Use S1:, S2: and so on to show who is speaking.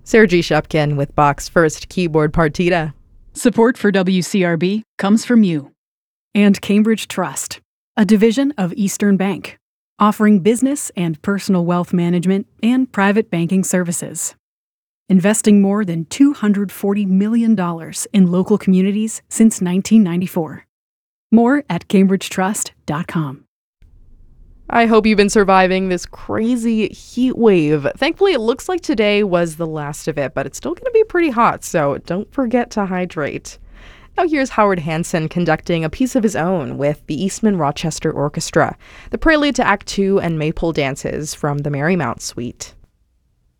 S1: Sergey Shupkin with Bach's first keyboard partita.
S2: Support for WCRB comes from you. And Cambridge Trust, a division of Eastern Bank, offering business and personal wealth management and private banking services. Investing more than $240 million in local communities since 1994. More at cambridgetrust.com.
S1: I hope you've been surviving this crazy heat wave. Thankfully, it looks like today was the last of it, but it's still going to be pretty hot, so don't forget to hydrate. Now here's Howard Hanson conducting a piece of his own with the Eastman Rochester Orchestra, the prelude to Act 2 and Maypole dances from the Marymount Suite.